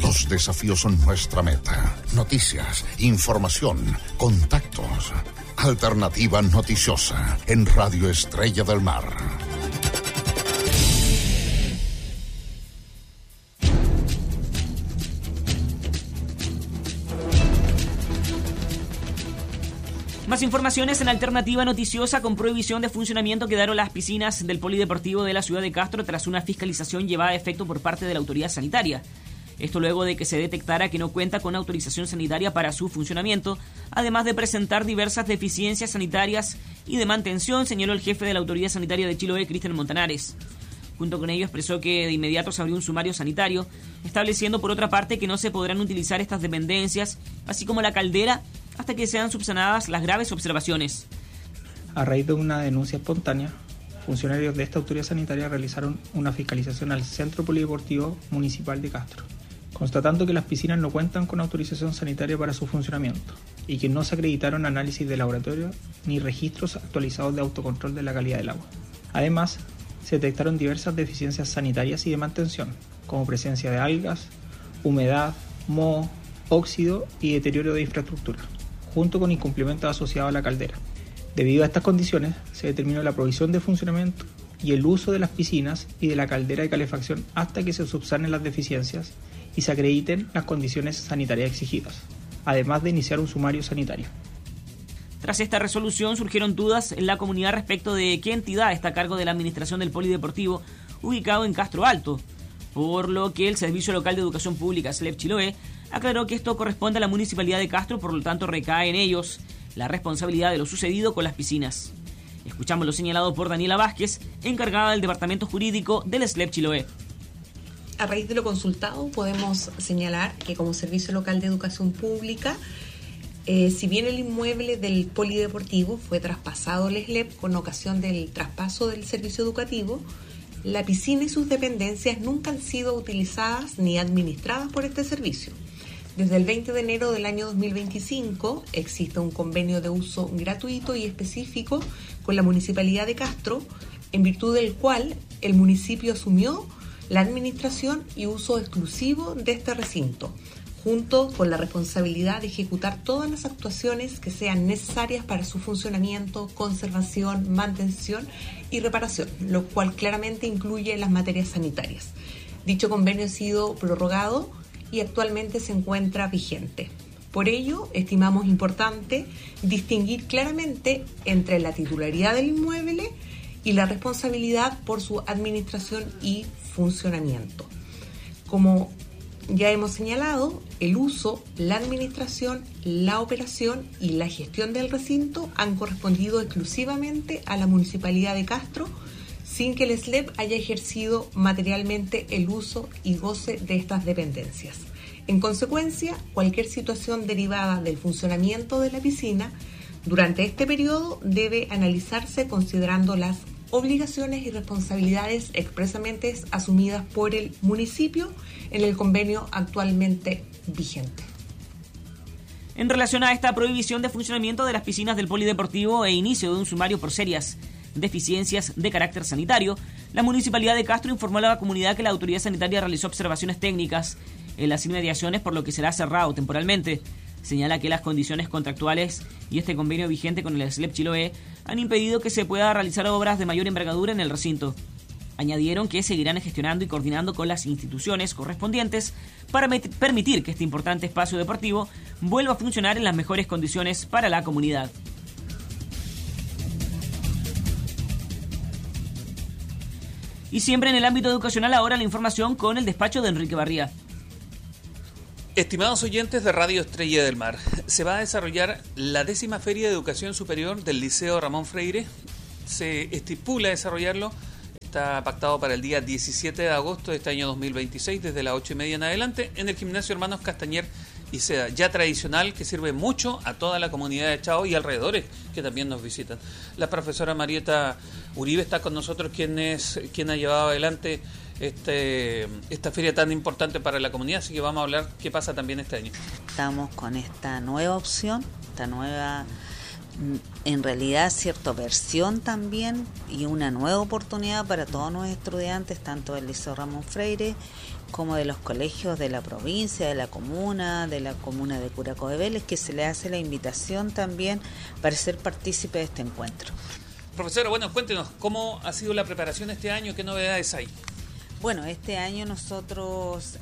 Los desafíos son nuestra meta. Noticias, información, contactos. Alternativa noticiosa en Radio Estrella del Mar. Más informaciones en Alternativa Noticiosa. Con prohibición de funcionamiento quedaron las piscinas del Polideportivo de la ciudad de Castro tras una fiscalización llevada a efecto por parte de la autoridad sanitaria. Esto luego de que se detectara que no cuenta con autorización sanitaria para su funcionamiento, además de presentar diversas deficiencias sanitarias y de mantención, señaló el jefe de la Autoridad Sanitaria de Chiloé, Cristian Montanares. Junto con ello expresó que de inmediato se abrió un sumario sanitario, estableciendo por otra parte que no se podrán utilizar estas dependencias, así como la caldera, hasta que sean subsanadas las graves observaciones. A raíz de una denuncia espontánea, funcionarios de esta autoridad sanitaria realizaron una fiscalización al Centro Polideportivo Municipal de Castro, constatando que las piscinas no cuentan con autorización sanitaria para su funcionamiento y que no se acreditaron análisis de laboratorio ni registros actualizados de autocontrol de la calidad del agua. Además, se detectaron diversas deficiencias sanitarias y de mantención, como presencia de algas, humedad, moho, óxido y deterioro de infraestructura, junto con incumplimientos asociados a la caldera. Debido a estas condiciones, se determinó la provisión de funcionamiento y el uso de las piscinas y de la caldera de calefacción hasta que se subsanen las deficiencias y se acrediten las condiciones sanitarias exigidas, además de iniciar un sumario sanitario. Tras esta resolución surgieron dudas en la comunidad respecto de qué entidad está a cargo de la administración del Polideportivo ubicado en Castro Alto, por lo que el Servicio Local de Educación Pública, SLEP Chiloé, aclaró que esto corresponde a la Municipalidad de Castro, por lo tanto recae en ellos la responsabilidad de lo sucedido con las piscinas. Escuchamos lo señalado por Daniela Vázquez, encargada del Departamento Jurídico del SLEP Chiloé. A raíz de lo consultado, podemos señalar que como Servicio Local de Educación Pública, si bien el inmueble del Polideportivo fue traspasado al SLEP con ocasión del traspaso del servicio educativo, la piscina y sus dependencias nunca han sido utilizadas ni administradas por este servicio. Desde el 20 de enero del año 2025 existe un convenio de uso gratuito y específico con la Municipalidad de Castro, en virtud del cual el municipio asumió la administración y uso exclusivo de este recinto, junto con la responsabilidad de ejecutar todas las actuaciones que sean necesarias para su funcionamiento, conservación, mantención y reparación, lo cual claramente incluye las materias sanitarias. Dicho convenio ha sido prorrogado y actualmente se encuentra vigente. Por ello, estimamos importante distinguir claramente entre la titularidad del inmueble y la responsabilidad por su administración y funcionamiento. Como ya hemos señalado, el uso, la administración, la operación y la gestión del recinto han correspondido exclusivamente a la Municipalidad de Castro, sin que el SLEP haya ejercido materialmente el uso y goce de estas dependencias. En consecuencia, cualquier situación derivada del funcionamiento de la piscina durante este periodo debe analizarse considerando las obligaciones y responsabilidades expresamente asumidas por el municipio en el convenio actualmente vigente. En relación a esta prohibición de funcionamiento de las piscinas del Polideportivo e inicio de un sumario por serias deficiencias de carácter sanitario, la Municipalidad de Castro informó a la comunidad que la autoridad sanitaria realizó observaciones técnicas en las inmediaciones, por lo que será cerrado temporalmente. Señala que las condiciones contractuales y este convenio vigente con el SLEP Chiloé han impedido que se pueda realizar obras de mayor envergadura en el recinto. Añadieron que seguirán gestionando y coordinando con las instituciones correspondientes para permitir que este importante espacio deportivo vuelva a funcionar en las mejores condiciones para la comunidad. Y siempre en el ámbito educacional, ahora la información con el despacho de Enrique Barría. Estimados oyentes de Radio Estrella del Mar, se va a desarrollar la 10ª Feria de Educación Superior del Liceo Ramón Freire. Se estipula desarrollarlo, está pactado para el día 17 de agosto de este año 2026, desde las 8:30 en adelante, en el Gimnasio Hermanos Castañer y Seda, ya tradicional, que sirve mucho a toda la comunidad de Chao y alrededores, que también nos visitan. La profesora Marieta Uribe está con nosotros, quien ha llevado adelante esta feria tan importante para la comunidad, así que vamos a hablar qué pasa también este año. Estamos con esta nueva opción, esta nueva, en realidad, versión también, y una nueva oportunidad para todos nuestros estudiantes, tanto del Liceo Ramón Freire como de los colegios de la provincia, de la comuna de Curacao de Vélez, que se le hace la invitación también para ser partícipe de este encuentro. Profesora, bueno, cuéntenos, ¿cómo ha sido la preparación este año? ¿Qué novedades hay? Bueno, este año nosotros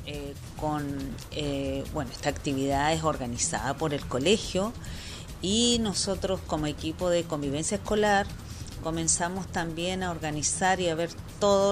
esta actividad es organizada por el colegio y nosotros como equipo de convivencia escolar comenzamos también a organizar y a ver todos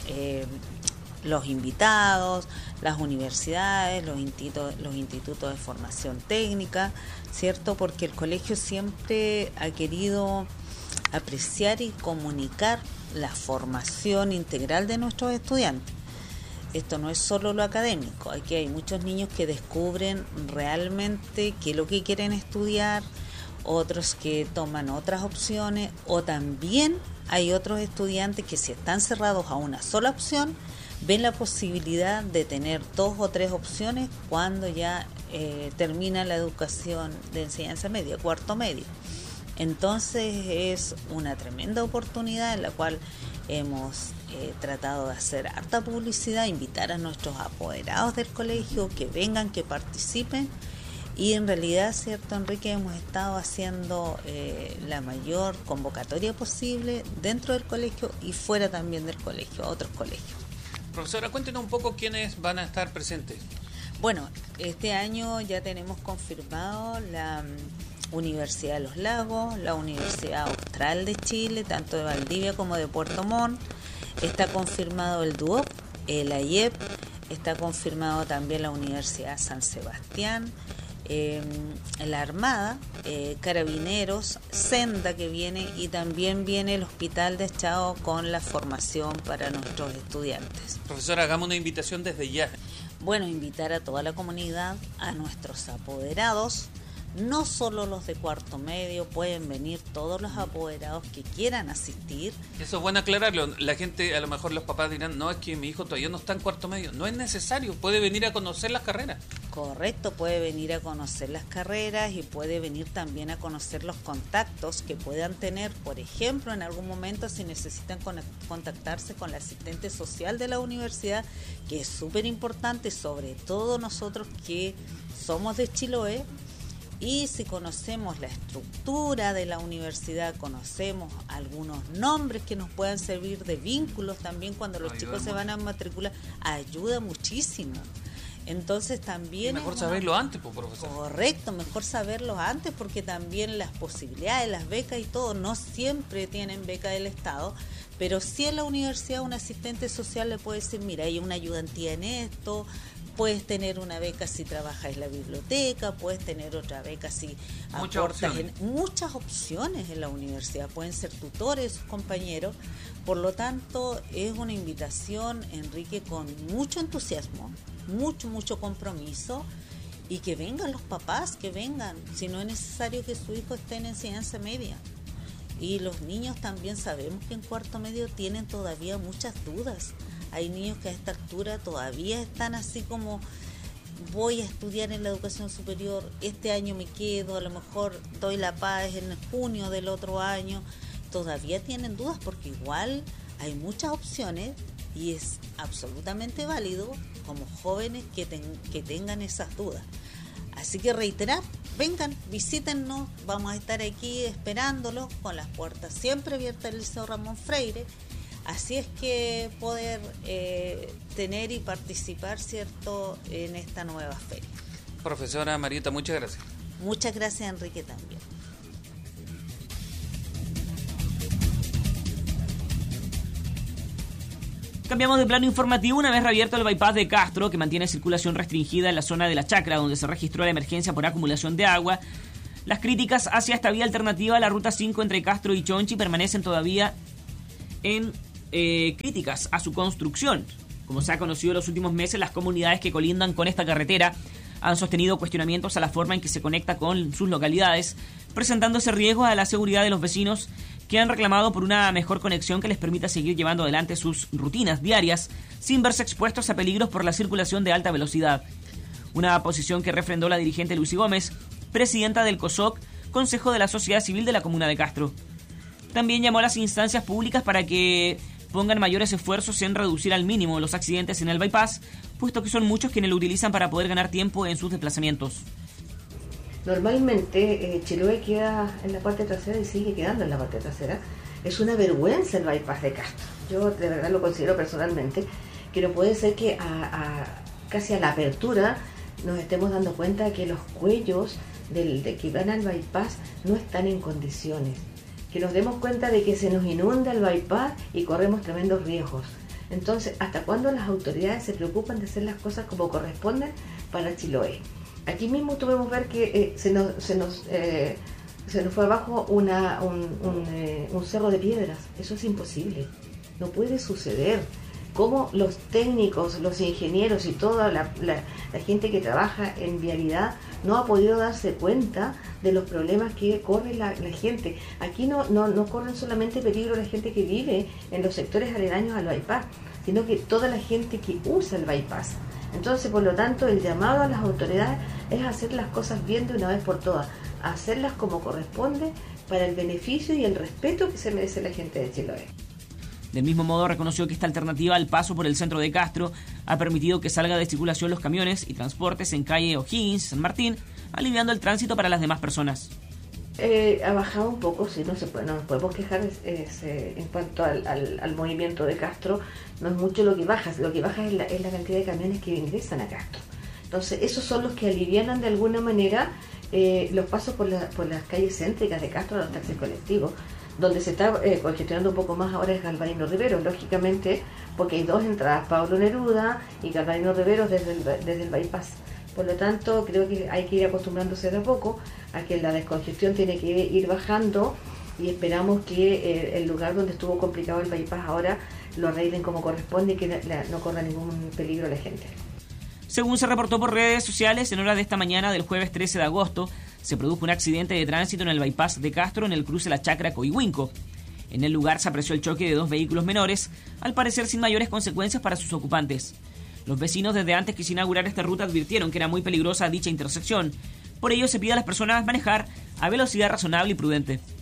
los invitados, las universidades, los institutos de formación técnica, ¿cierto? Porque el colegio siempre ha querido apreciar y comunicar la formación integral de nuestros estudiantes. Esto no es solo lo académico, aquí hay muchos niños que descubren realmente qué es lo que quieren estudiar, otros que toman otras opciones, o también hay otros estudiantes que si están cerrados a una sola opción, ven la posibilidad de tener 2 o 3 opciones cuando ya termina la educación de enseñanza media, cuarto medio. Entonces es una tremenda oportunidad en la cual hemos tratado de hacer harta publicidad, invitar a nuestros apoderados del colegio que vengan, que participen, y en realidad, cierto Enrique, hemos estado haciendo la mayor convocatoria posible dentro del colegio y fuera también del colegio, a otros colegios. Profesora, cuéntenos un poco quiénes van a estar presentes. Bueno, este año ya tenemos confirmado la Universidad de los Lagos, la Universidad Austral de Chile, tanto de Valdivia como de Puerto Montt. Está confirmado el DUOP, el AIEP, está confirmado también la Universidad San Sebastián, la Armada, Carabineros, Senda que viene, y también viene el Hospital de Estado con la formación para nuestros estudiantes. Profesora, hagamos una invitación desde ya. Bueno, invitar a toda la comunidad, a nuestros apoderados, no solo los de cuarto medio, pueden venir todos los apoderados que quieran asistir. Eso es bueno aclararlo. La gente, a lo mejor los papás dirán, no, es que mi hijo todavía no está en cuarto medio. No es necesario, puede venir a conocer las carreras. Correcto, puede venir a conocer las carreras y puede venir también a conocer los contactos que puedan tener. Por ejemplo, en algún momento si necesitan contactarse con la asistente social de la universidad, que es súper importante, sobre todo nosotros que somos de Chiloé. Y si conocemos la estructura de la universidad, conocemos algunos nombres que nos puedan servir de vínculos también cuando los chicos se van a matricular, ayuda muchísimo. Entonces también... Y mejor saberlo antes, profesor. Correcto, mejor saberlo antes, porque también las posibilidades, las becas y todo, no siempre tienen beca del Estado, pero sí en la universidad un asistente social le puede decir, mira, hay una ayudantía en esto. Puedes tener una beca si trabajas en la biblioteca, puedes tener otra beca si aportas muchas opciones en la universidad, pueden ser tutores, sus compañeros. Por lo tanto, es una invitación, Enrique, con mucho entusiasmo, mucho compromiso, y que vengan los papás, que vengan, si no es necesario que su hijo esté en enseñanza media. Y los niños también sabemos que en cuarto medio tienen todavía muchas dudas. Hay niños que a esta altura todavía están así como, voy a estudiar en la educación superior, este año me quedo, a lo mejor doy la paz en junio del otro año. Todavía tienen dudas porque igual hay muchas opciones y es absolutamente válido como jóvenes que tengan esas dudas. Así que reiterar, vengan, visítennos, vamos a estar aquí esperándolos con las puertas siempre abiertas del Liceo Ramón Freire. Así es que poder tener y participar, ¿cierto?, en esta nueva feria. Profesora Marieta, muchas gracias. Muchas gracias, Enrique, también. Cambiamos de plano informativo. Una vez reabierto el bypass de Castro, que mantiene circulación restringida en la zona de la Chacra, donde se registró la emergencia por acumulación de agua, las críticas hacia esta vía alternativa a la ruta 5 entre Castro y Chonchi permanecen todavía en críticas a su construcción. Como se ha conocido en los últimos meses, las comunidades que colindan con esta carretera han sostenido cuestionamientos a la forma en que se conecta con sus localidades, presentándose riesgos a la seguridad de los vecinos, que han reclamado por una mejor conexión que les permita seguir llevando adelante sus rutinas diarias sin verse expuestos a peligros por la circulación de alta velocidad. Una posición que refrendó la dirigente Lucy Gómez, presidenta del COSOC, Consejo de la Sociedad Civil de la Comuna de Castro. También llamó a las instancias públicas para que pongan mayores esfuerzos en reducir al mínimo los accidentes en el bypass, puesto que son muchos quienes lo utilizan para poder ganar tiempo en sus desplazamientos. Normalmente Chiloé queda en la parte trasera y sigue quedando en la parte trasera. Es una vergüenza el bypass de Castro. Yo de verdad lo considero personalmente, que no puede ser que casi a la apertura nos estemos dando cuenta que los cuellos de que van al bypass no están en condiciones. Que nos demos cuenta de que se nos inunda el bypass y corremos tremendos riesgos. Entonces, ¿hasta cuándo las autoridades se preocupan de hacer las cosas como corresponden para Chiloé? Aquí mismo tuvimos ver que se nos fue abajo un cerro de piedras. Eso es imposible, no puede suceder. Cómo los técnicos, los ingenieros y toda la gente que trabaja en vialidad no ha podido darse cuenta de los problemas que corre la gente. Aquí no corren solamente peligro la gente que vive en los sectores aledaños al bypass, sino que toda la gente que usa el bypass. Entonces, por lo tanto, el llamado a las autoridades es hacer las cosas bien de una vez por todas, hacerlas como corresponde para el beneficio y el respeto que se merece la gente de Chiloé. Del mismo modo, reconoció que esta alternativa al paso por el centro de Castro ha permitido que salga de circulación los camiones y transportes en calle O'Higgins, San Martín, aliviando el tránsito para las demás personas. Ha bajado un poco, sí, no nos podemos quejar en cuanto al movimiento de Castro. No es mucho lo que baja es la cantidad de camiones que ingresan a Castro. Entonces, esos son los que alivianan de alguna manera los pasos por las calles céntricas de Castro, los taxis colectivos. Donde se está congestionando un poco más ahora es Galvarino Rivero, lógicamente, porque hay dos entradas, Pablo Neruda y Galvarino Rivero desde el bypass. Por lo tanto, creo que hay que ir acostumbrándose de a poco a que la descongestión tiene que ir bajando y esperamos que el lugar donde estuvo complicado el bypass ahora lo arreglen como corresponde y que no corra ningún peligro a la gente. Según se reportó por redes sociales, en horas de esta mañana del jueves 13 de agosto, se produjo un accidente de tránsito en el bypass de Castro en el cruce La Chacra Coihuinco. En el lugar se apreció el choque de dos vehículos menores, al parecer sin mayores consecuencias para sus ocupantes. Los vecinos desde antes que se inaugurara esta ruta advirtieron que era muy peligrosa dicha intersección. Por ello se pide a las personas manejar a velocidad razonable y prudente.